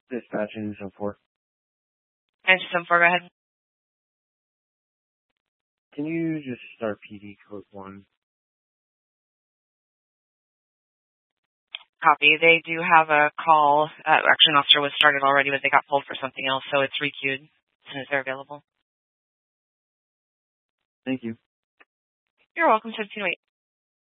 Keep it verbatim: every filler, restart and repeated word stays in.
Dispatching so forth. And some four, go ahead. Can you just start P D code one? Copy. They do have a call. Uh, actually, an officer was started already, but they got pulled for something else, so it's requeued as soon as they're available. Thank you. You're welcome. fifteen oh eight.